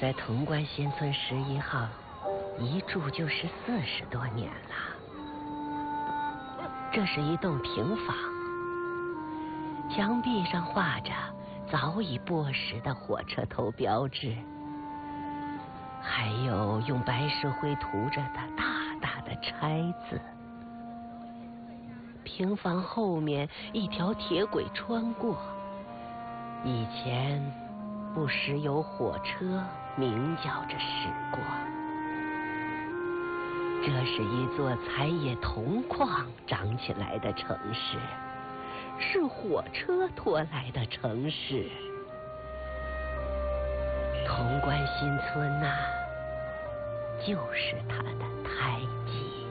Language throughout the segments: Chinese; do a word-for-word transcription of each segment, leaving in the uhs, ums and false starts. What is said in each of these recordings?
在潼关新村十一号一住就是四十多年了。这是一栋平房，墙壁上画着早已剥蚀的火车头标志，还有用白石灰涂着的大大的拆字。平房后面一条铁轨穿过，以前不时有火车鸣叫着驶过。这是一座采野铜矿长起来的城市，是火车拖来的城市。潼关新村呐、啊，就是它的胎记。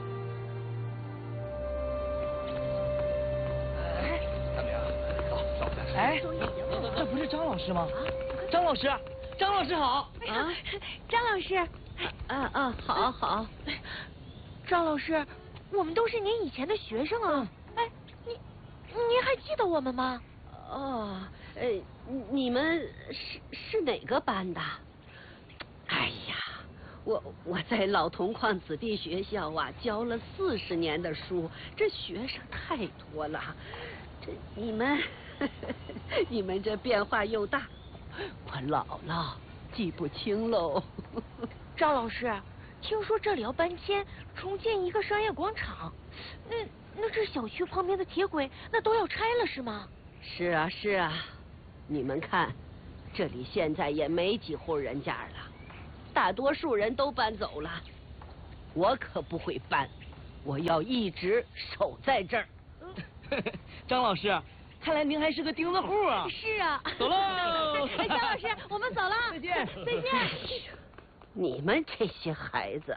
哎，大明，走走，哎，这不是张老师吗？张老师，张老师好啊！张老师， 啊啊，好好。 张老师，我们都是您以前的学生啊！哎，你您还记得我们吗？ 哦，呃，你们是是哪个班的？哎呀，我我在老铜矿子弟学校啊，教了四十年的书，这学生太多了，这你们你们这变化又大，我老了记不清喽。 张老师。听说这里要搬迁，重建一个商业广场，那那这小区旁边的铁轨那都要拆了是吗？ 是啊是啊，你们看，这里现在也没几户人家了，大多数人都搬走了。我可不会搬，我要一直守在这儿。 张老师，看来您还是个钉子户啊！ 是啊， 走喽！ 哎，张老师，我们走了， 再见， 再见。 你们这些孩子，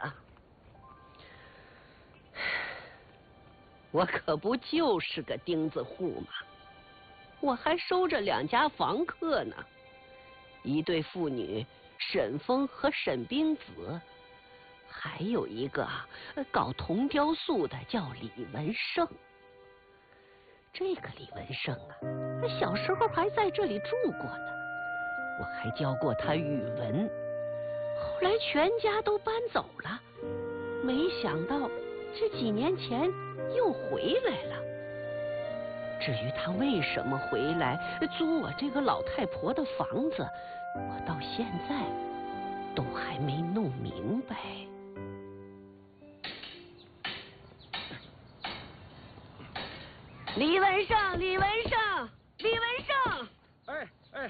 我可不就是个钉子户吗？我还收着两家房客呢，一对父女沈峰和沈冰子，还有一个搞铜雕塑的叫李文胜。这个李文胜啊，小时候还在这里住过呢，我还教过他语文。后来全家都搬走了，没想到这几年前又回来了。至于他为什么回来租我这个老太婆的房子，我到现在都还没弄明白。李文胜，李文胜，李文胜！ 哎哎。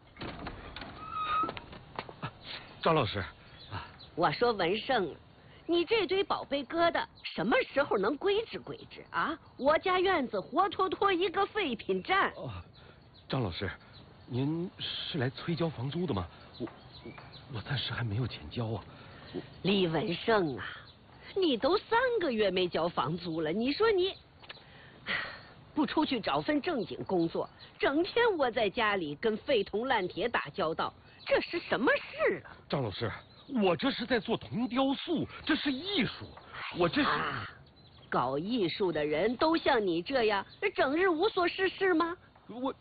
张老师，啊， 我说文胜，你这堆宝贝疙瘩什么时候能归置归置啊？我家院子活脱脱一个废品站。 哦，张老师，您是来催交房租的吗？我我我暂时还没有钱交啊。 李文胜啊，你都三个月没交房租了，你说你不出去找份正经工作，整天窝在家里跟废铜烂铁打交道。这是什么事啊？ 张老师，我这是在做铜雕塑，这是艺术，我这是、 啊、搞艺术的人都像你这样，整日无所事事吗？ 我，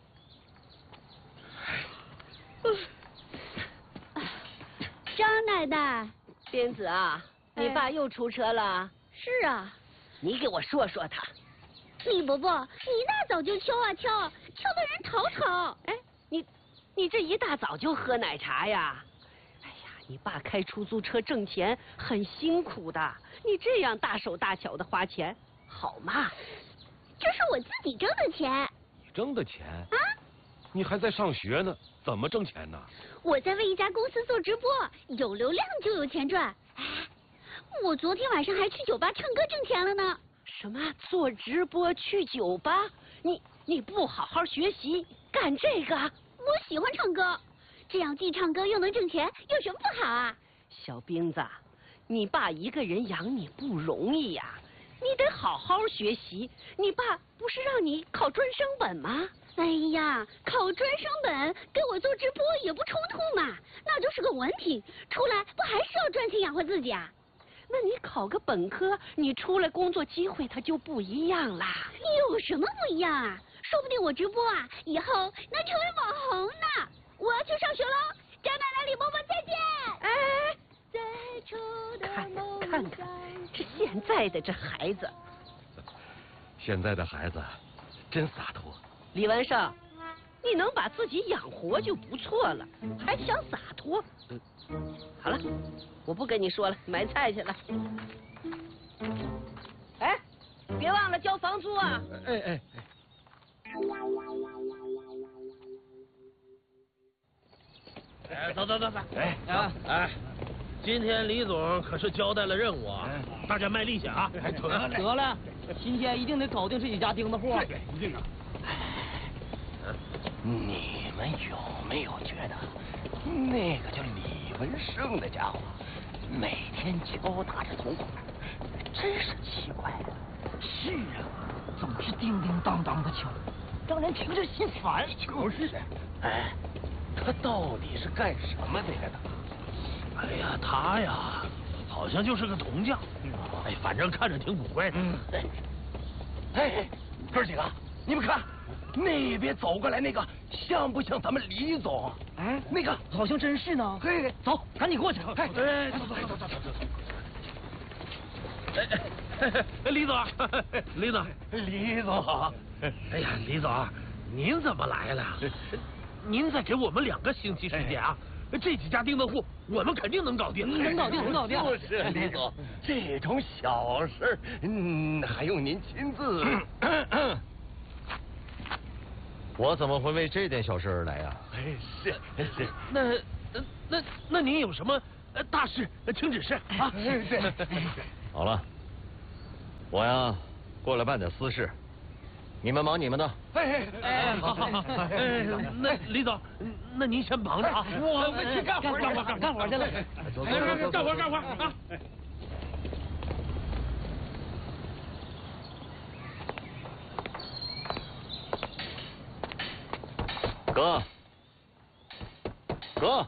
张奶奶， 冰子啊，你爸又出车了？ 是啊， 你给我说说他。 李伯伯，你一大早就敲啊敲，敲得人吵吵。 哎，你。你这一大早就喝奶茶呀？哎呀，你爸开出租车挣钱很辛苦的，你这样大手大脚的花钱，好吗？ 这是我自己挣的钱。 你挣的钱？ 啊？ 你还在上学呢，怎么挣钱呢？ 我在为一家公司做直播，有流量就有钱赚。哎，我昨天晚上还去酒吧唱歌挣钱了呢。 什么？做直播去酒吧？你你不好好学习，干这个？ 我喜欢唱歌，这样既唱歌又能挣钱，有什么不好啊？ 小冰子，你爸一个人养你不容易呀、啊，你得好好学习。你爸不是让你考专升本吗？ 哎呀，考专升本跟我做直播也不冲突嘛，那就是个文凭，出来不还是要赚钱养活自己啊？ 那你考个本科，你出来工作机会它就不一样啦。 有什么不一样啊？说不定我直播啊，以后能成为网红呢。我要去上学喽， 展览栏里萌萌再见。 哎，看看看，这现在的这孩子， 现在的孩子真洒脱。 李文胜，你能把自己养活就不错了，还想洒脱？嗯，好了，我不跟你说了，买菜去了。哎，别忘了交房租啊！ 哎哎哎。 哎，走走走走！哎啊哎，今天李总可是交代了任务啊，大家卖力气啊！ 得了得了，今天一定得搞定这几家钉子户。 对，一定啊！ 你们有没有觉得那个叫李文胜的家伙，每天敲打着铜管，真是奇怪。 是啊，总是叮叮当当的敲，让人听着心烦。 就是，哎，他到底是干什么的呀？ 哎呀，他呀，好像就是个铜匠。哎，反正看着挺古怪的。 嗯，哎，哎，哥几个，你们看。那边走过来那个像不像咱们李总？ 哎， 那个好像真是呢。 嘿， 走，赶紧过去。 哎，哎，走走走走走走。哎哎，李总，李总， 李总好。 哎呀，李总，您怎么来了？您再给我们两个星期时间啊！这几家钉子户，我们肯定能搞定。 能搞定，能搞定。 就是李总，这种小事，嗯，还用您亲自？ 我怎么会为这点小事而来呀？ 哎，是是。 那那那您有什么大事请指示啊？ 对。 好了，我呀过来办点私事，你们忙你们的。 哎哎，好好好。哎，那李总，那您先忙着啊， 我们去干活干活干活去了。 走走走， 干活干活啊！ 哥，哥，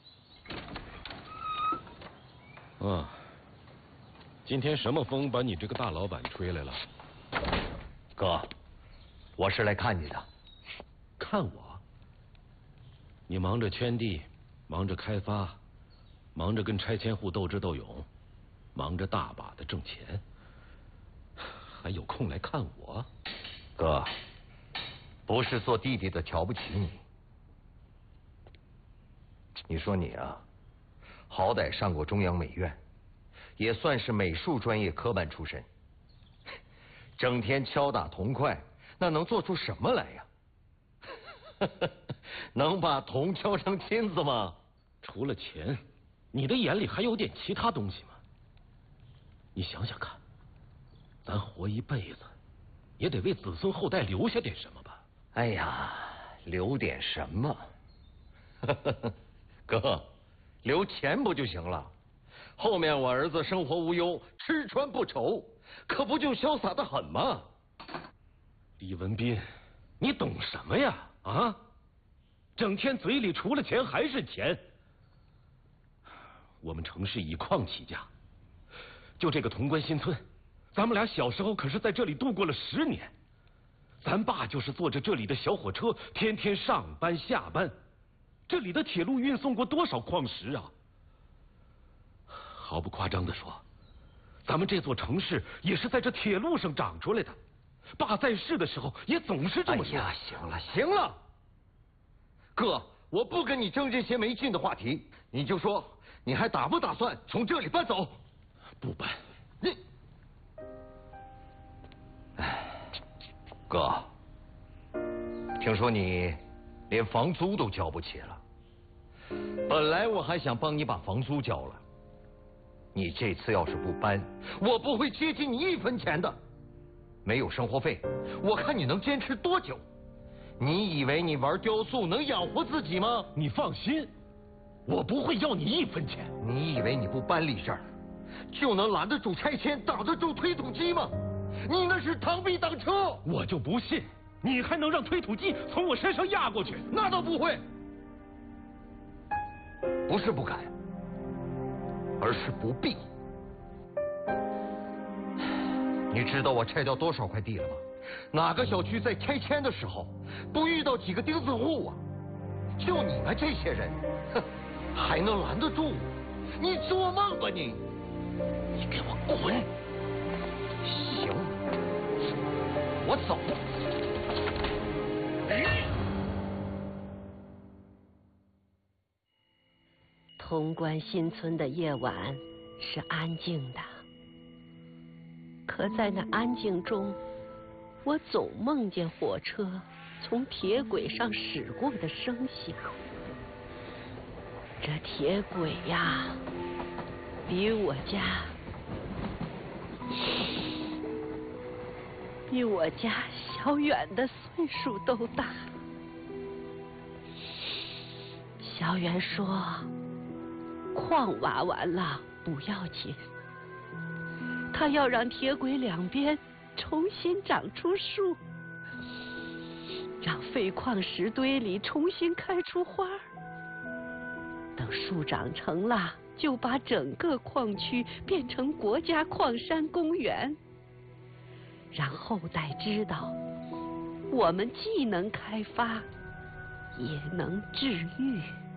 嗯，今天什么风把你这个大老板吹来了？ 哥，我是来看你的。 看我？你忙着圈地，忙着开发，忙着跟拆迁户斗智斗勇，忙着大把的挣钱，还有空来看我？ 哥。不是做弟弟的瞧不起你，你说你啊，好歹上过中央美院，也算是美术专业科班出身，整天敲打铜块，那能做出什么来呀？能把铜敲成金子吗？ 除了钱，你的眼里还有点其他东西吗？你想想看，咱活一辈子，也得为子孙后代留下点什么吧？ 哎呀，留点什么？哥，留钱不就行了？后面我儿子生活无忧，吃穿不愁，可不就潇洒的很吗？ 李文斌，你懂什么呀？啊，整天嘴里除了钱还是钱。我们城市以矿起家，就这个潼关新村，咱们俩小时候可是在这里度过了十年。咱爸就是坐着这里的小火车，天天上班下班。这里的铁路运送过多少矿石啊？毫不夸张地说，咱们这座城市也是在这铁路上长出来的。爸在世的时候也总是这么说。 哎呀，行了行了，哥，我不跟你争这些没劲的话题，你就说你还打不打算从这里搬走？ 不搬。 你，哎。哥，听说你连房租都交不起了。本来我还想帮你把房租交了，你这次要是不搬，我不会接近你一分钱的。没有生活费，我看你能坚持多久？你以为你玩雕塑能养活自己吗？ 你放心，我不会要你一分钱。 你以为你不搬离这儿，就能拦得住拆迁，挡得住推土机吗？你那是螳臂挡车！ 我就不信你还能让推土机从我身上压过去。 那倒不会，不是不敢，而是不必。你知道我拆掉多少块地了吗？哪个小区在拆迁的时候不遇到几个钉子户啊？就你们这些人，哼！ 还能拦得住我？你做梦吧你！你给我滚！行，我走。 潼关新村的夜晚是安静的，可在那安静中，我总梦见火车从铁轨上驶过的声响。这铁轨呀，比我家比我家小远的岁数都大。小远说，矿挖完了不要紧，他要让铁轨两边重新长出树，让废矿石堆里重新开出花儿。等树长成了，就把整个矿区变成国家矿山公园，让后代知道，我们既能开发，也能治愈。